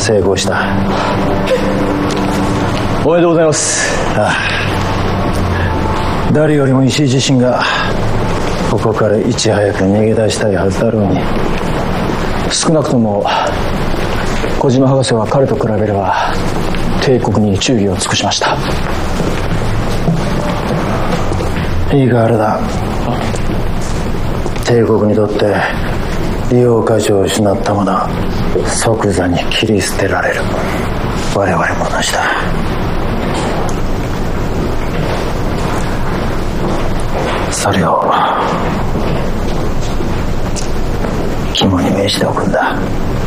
成功した。 おめでとうございます。 誰よりも石井自身がここからいち早く逃げ出したいはずだろうに、 少なくとも小島博士は彼と比べれば帝国に忠義を尽くしました。 いいか原田、帝国にとって利用価値を失ったものは即座に切り捨てられる。我々も同じだ。それを肝に銘じておくんだ。